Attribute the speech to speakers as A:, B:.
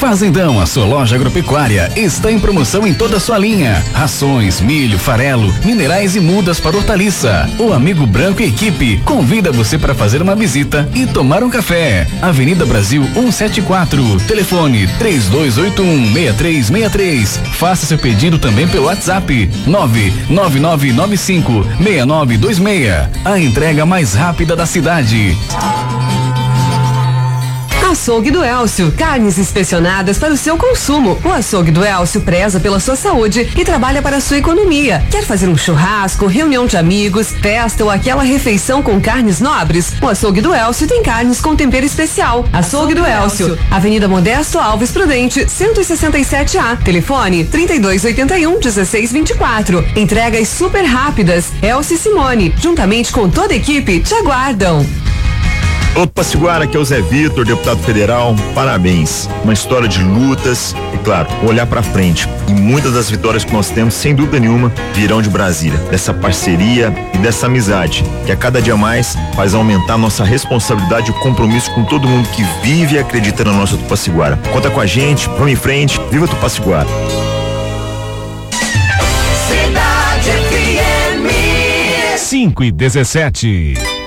A: Fazendão, a sua loja agropecuária, está em promoção em toda a sua linha. Rações, milho, farelo, minerais e mudas para hortaliça. O Amigo Branco e equipe convida você para fazer uma visita e tomar um café. Avenida Brasil 174, telefone 3281-6363. Faça seu pedido também pelo WhatsApp 99995-6926. A entrega mais rápida da cidade.
B: Açougue do Elcio, carnes inspecionadas para o seu consumo. O Açougue do Elcio preza pela sua saúde e trabalha para a sua economia. Quer fazer um churrasco, reunião de amigos, festa ou aquela refeição com carnes nobres? O Açougue do Elcio tem carnes com tempero especial. Açougue do Elcio, Avenida Modesto Alves Prudente, 167A. Telefone 3281-1624. Entregas super rápidas. Elcio e Simone, juntamente com toda a equipe, te aguardam.
C: Ô Tupaciguara, aqui é o Zé Vitor, deputado federal, parabéns. Uma história de lutas e, claro, olhar pra frente. E muitas das vitórias que nós temos, sem dúvida nenhuma, virão de Brasília. Dessa parceria e dessa amizade, que a cada dia mais faz aumentar nossa responsabilidade e o compromisso com todo mundo que vive e acredita na nossa Tupaciguara. Conta com a gente, vamos em frente, viva Tupaciguara.
D: Cidade FM
E: 5:17.